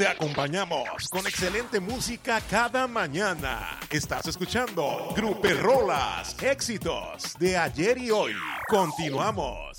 Te acompañamos con excelente música cada mañana. Estás escuchando Grupo Rolas, éxitos de ayer y hoy. Continuamos.